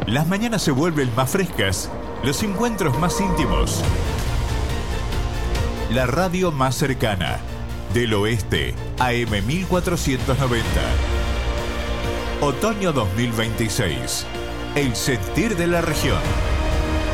Las mañanas se vuelven más frescas, los encuentros más íntimos. La radio más cercana. Del Oeste, AM 1490. Otoño 2026. El sentir de la región.